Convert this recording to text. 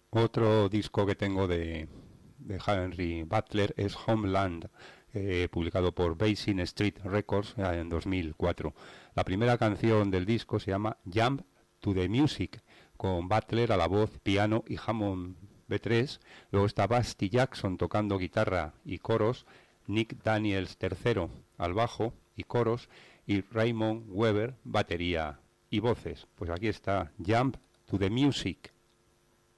Otro disco que tengo de Henry Butler es Homeland, publicado por Basin Street Records en 2004. La primera canción del disco se llama Jump to the Music, con Butler a la voz, piano y Hammond B3. Luego está Basti Jackson tocando guitarra y coros, Nick Daniels III al bajo y coros, y Raymond Weber batería y voces. Pues aquí está Jump to the Music.